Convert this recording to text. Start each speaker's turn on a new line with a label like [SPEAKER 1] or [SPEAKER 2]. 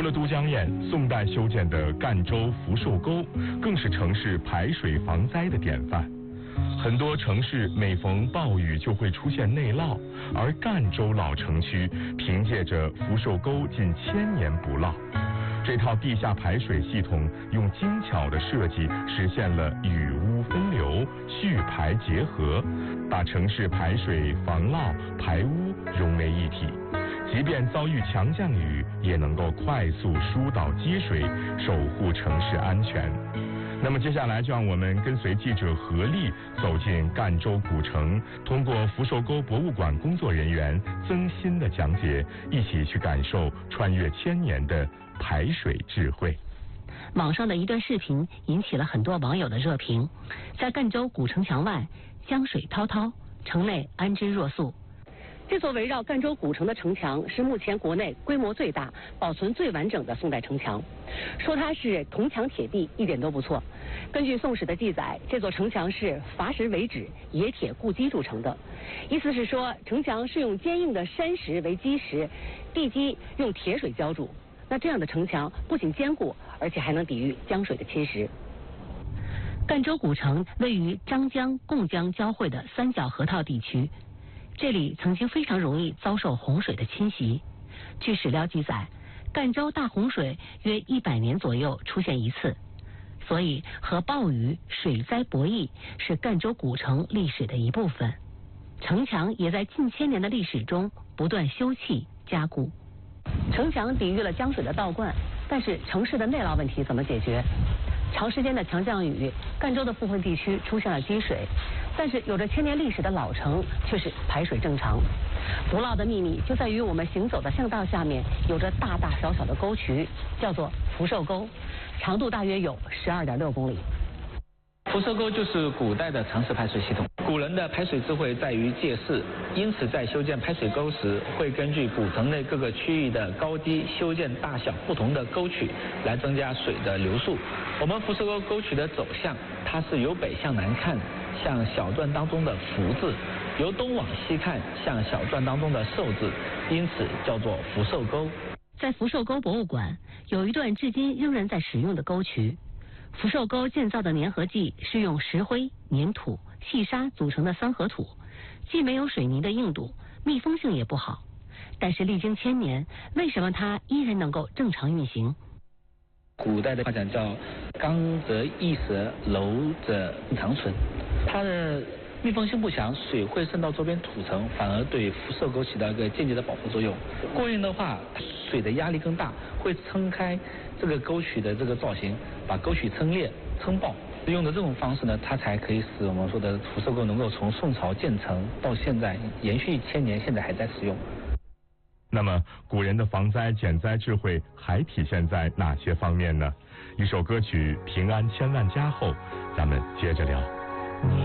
[SPEAKER 1] 了都江堰，宋代修建的赣州福寿沟更是城市排水防灾的典范。很多城市每逢暴雨就会出现内涝，而赣州老城区凭借着福寿沟近1000年不涝。这套地下排水系统用精巧的设计实现了雨污分流、蓄排结合，把城市排水、防涝、排污融为一体。即便遭遇强降雨，也能够快速疏导积水，守护城市安全。那么接下来就让我们跟随记者何丽走进赣州古城，通过福寿沟博物馆工作人员曾鑫的讲解，一起去感受穿越1000年的排水智慧。
[SPEAKER 2] 网上的一段视频引起了很多网友的热评。在赣州古城墙外，江水滔滔，城内安之若素。这座围绕赣州古城的城墙是目前国内规模最大、保存最完整的宋代城墙。说它是铜墙铁壁一点都不错。根据《宋史》的记载，这座城墙是伐石为址，冶铁固基筑成的。意思是说，城墙是用坚硬的山石为基石，地基用铁水浇筑。那这样的城墙不仅坚固，而且还能抵御江水的侵蚀。赣州古城位于张江、贡江交汇的三角河套地区。这里曾经非常容易遭受洪水的侵袭。据史料记载，赣州大洪水约100年左右出现一次，所以和暴雨、水灾博弈是赣州古城历史的一部分。城墙也在近1000年的历史中不断修葺加固。城墙抵御了江水的倒灌，但是城市的内涝问题怎么解决？长时间的强降雨，赣州的部分地区出现了积水，但是有着1000年历史的老城却是排水正常。不涝的秘密就在于我们行走的巷道下面有着大大小小的沟渠，叫做福寿沟，长度大约有12.6公里。
[SPEAKER 3] 福寿沟就是古代的城市排水系统。古人的排水智慧在于借势，因此在修建排水沟时，会根据古城内各个区域的高低，修建大小不同的沟渠，来增加水的流速。我们福寿沟沟渠的走向，它是由北向南看，像小篆当中的福字；由东往西看，像小篆当中的寿字，因此叫做福寿沟。
[SPEAKER 2] 在福寿沟博物馆，有一段至今仍然在使用的沟渠。福寿沟建造的粘合剂是用石灰、粘土、细沙组成的三合土，既没有水泥的硬度，密封性也不好。但是历经1000年，为什么它依然能够正常运行？
[SPEAKER 3] 古代的话讲叫刚则易折，柔则长存。它的密封性不强，水会渗到周边土层，反而对福寿沟起到一个间接的保护作用。过硬的话，水的压力更大，会撑开这个沟渠的这个造型，把沟渠撑裂、撑爆。用的这种方式呢，它才可以使我们说的福寿沟能够从宋朝建成到现在延续1000年，现在还在使用。
[SPEAKER 1] 那么，古人的防灾减灾智慧还体现在哪些方面呢？一首歌曲《平安千万家》后，咱们接着聊。